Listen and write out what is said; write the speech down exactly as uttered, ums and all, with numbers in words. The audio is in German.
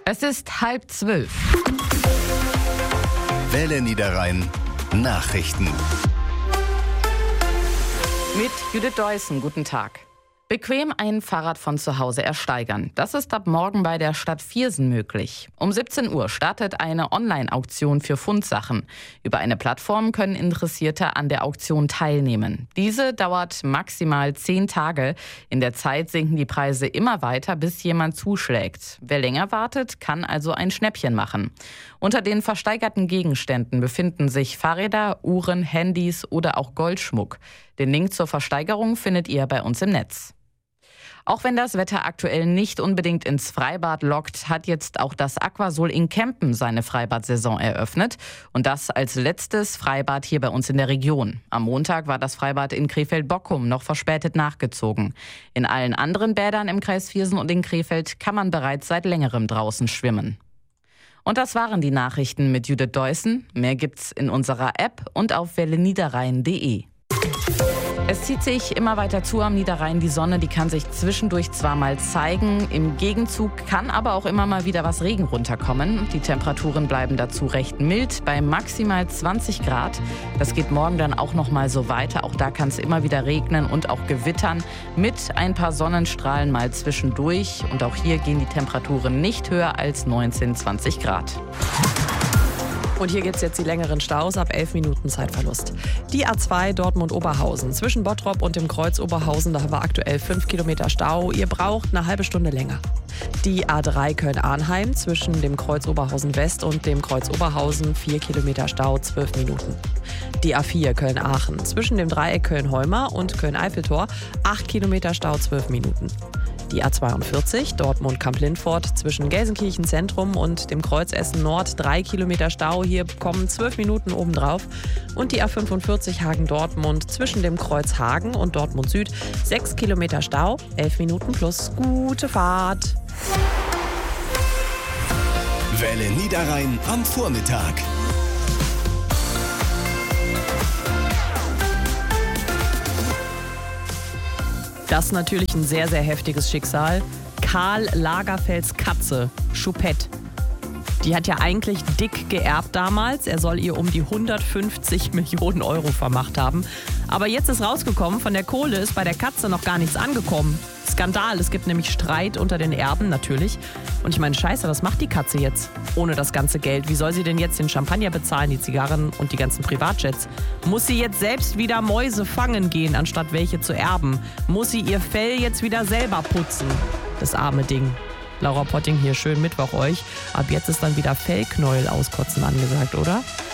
Es ist halb zwölf. Welle Niederrhein Nachrichten. Mit Judith Deussen, guten Tag. Bequem ein Fahrrad von zu Hause ersteigern. Das ist ab morgen bei der Stadt Viersen möglich. Um siebzehn Uhr startet eine Online-Auktion für Fundsachen. Über eine Plattform können Interessierte an der Auktion teilnehmen. Diese dauert maximal zehn Tage. In der Zeit sinken die Preise immer weiter, bis jemand zuschlägt. Wer länger wartet, kann also ein Schnäppchen machen. Unter den versteigerten Gegenständen befinden sich Fahrräder, Uhren, Handys oder auch Goldschmuck. Den Link zur Versteigerung findet ihr bei uns im Netz. Auch wenn das Wetter aktuell nicht unbedingt ins Freibad lockt, hat jetzt auch das Aquasol in Kempen seine Freibad-Saison eröffnet. Und das als letztes Freibad hier bei uns in der Region. Am Montag war das Freibad in Krefeld-Bockum noch verspätet nachgezogen. In allen anderen Bädern im Kreis Viersen und in Krefeld kann man bereits seit längerem draußen schwimmen. Und das waren die Nachrichten mit Judith Deussen. Mehr gibt's in unserer App und auf welle niederrhein punkt de. Es zieht sich immer weiter zu am Niederrhein. Die Sonne, die kann sich zwischendurch zwar mal zeigen, im Gegenzug kann aber auch immer mal wieder was Regen runterkommen. Die Temperaturen bleiben dazu recht mild, bei maximal zwanzig Grad. Das geht morgen dann auch noch mal so weiter. Auch da kann es immer wieder regnen und auch gewittern mit ein paar Sonnenstrahlen mal zwischendurch. Und auch hier gehen die Temperaturen nicht höher als neunzehn, zwanzig Grad. Und hier gibt es jetzt die längeren Staus ab elf Minuten Zeitverlust. Die A zwei Dortmund-Oberhausen. Zwischen Bottrop und dem Kreuz Oberhausen, da haben wir aktuell fünf Kilometer Stau. Ihr braucht eine halbe Stunde länger. Die A drei Köln-Arnheim zwischen dem Kreuz Oberhausen West und dem Kreuz Oberhausen. vier Kilometer Stau, zwölf Minuten. Die A vier Köln-Aachen zwischen dem Dreieck Köln-Heumar und Köln-Eiffeltor. acht Kilometer Stau, zwölf Minuten. Die A zweiundvierzig Dortmund-Kamp-Lindfort zwischen Gelsenkirchen Zentrum und dem Kreuz Essen Nord, drei Kilometer Stau, hier kommen zwölf Minuten obendrauf. Und die A fünfundvierzig Hagen-Dortmund zwischen dem Kreuz Hagen und Dortmund Süd, sechs Kilometer Stau, elf Minuten plus. Gute Fahrt! Welle Niederrhein am Vormittag. Das ist natürlich ein sehr, sehr heftiges Schicksal. Karl Lagerfelds Katze, Choupette. Die hat ja eigentlich dick geerbt damals. Er soll ihr um die hundertfünfzig Millionen Euro vermacht haben. Aber jetzt ist rausgekommen, von der Kohle ist bei der Katze noch gar nichts angekommen. Skandal, es gibt nämlich Streit unter den Erben natürlich. Und ich meine, scheiße, was macht die Katze jetzt ohne das ganze Geld? Wie soll sie denn jetzt den Champagner bezahlen, die Zigarren und die ganzen Privatjets? Muss sie jetzt selbst wieder Mäuse fangen gehen, anstatt welche zu erben? Muss sie ihr Fell jetzt wieder selber putzen? Das arme Ding. Laura Potting hier, schönen Mittwoch euch. Ab jetzt ist dann wieder Fellknäuel auskotzen angesagt, oder?